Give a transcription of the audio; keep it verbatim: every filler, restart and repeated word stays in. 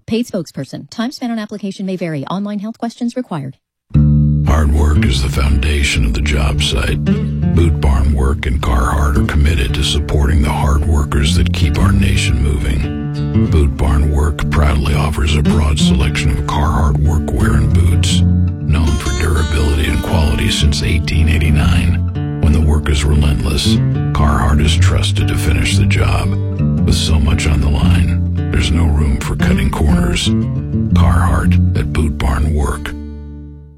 paid spokesperson. Time spent on application may vary. Online health questions required. Hard work is the foundation of the job site. Boot Barn Work and Carhartt are committed to supporting the hard workers that keep our nation moving. Boot Barn Work proudly offers a broad selection of Carhartt workwear and boots, known for durability and quality since eighteen eighty-nine. When the work is relentless, Carhartt is trusted to finish the job. With so much on the line, there's no room for cutting corners. Carhartt at Boot Barn Work.